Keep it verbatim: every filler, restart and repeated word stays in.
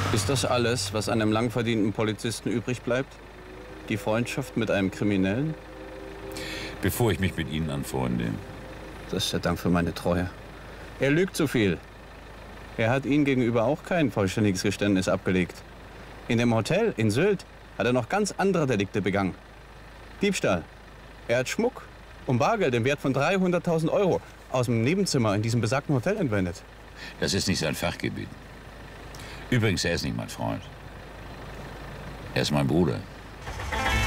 Ist das alles, was einem lang verdienten Polizisten übrig bleibt? Die Freundschaft mit einem Kriminellen? Bevor ich mich mit Ihnen anfreunde. Das ist der Dank für meine Treue. Er lügt zu viel. Er hat Ihnen gegenüber auch kein vollständiges Geständnis abgelegt. In dem Hotel in Sylt hat er noch ganz andere Delikte begangen. Diebstahl. Er hat Schmuck und Bargeld im Wert von dreihunderttausend Euro aus dem Nebenzimmer in diesem besagten Hotel entwendet. Das ist nicht sein Fachgebiet. Übrigens, er ist nicht mein Freund. Er ist mein Bruder.